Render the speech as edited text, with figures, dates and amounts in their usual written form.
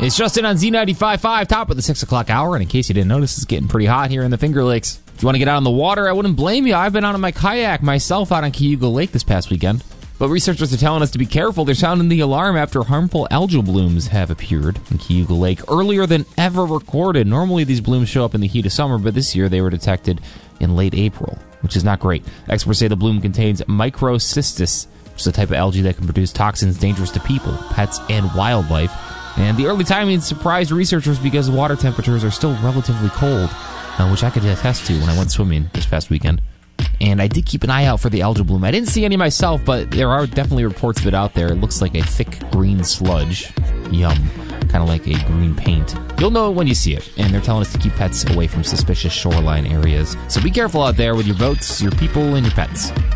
It's Justin on Z95.5, top of the 6 o'clock hour, and in case you didn't notice, it's getting pretty hot here in the Finger Lakes. If you want to get out on the water, I wouldn't blame you. I've been out on my kayak myself out on Cayuga Lake this past weekend. But researchers are telling us to be careful. They're sounding the alarm after harmful algal blooms have appeared in Cayuga Lake earlier than ever recorded. Normally these blooms show up in the heat of summer, but this year they were detected in late April, which is not great. Experts say the bloom contains microcystis, which is a type of algae that can produce toxins dangerous to people, pets, and wildlife. And the early timing surprised researchers because the water temperatures are still relatively cold, which I could attest to when I went swimming this past weekend. And I did keep an eye out for the algal bloom. I didn't see any myself, but there are definitely reports of it out there. It looks like a thick green sludge. Yum. Kind of like a green paint. You'll know it when you see it. And they're telling us to keep pets away from suspicious shoreline areas. So be careful out there with your boats, your people, and your pets.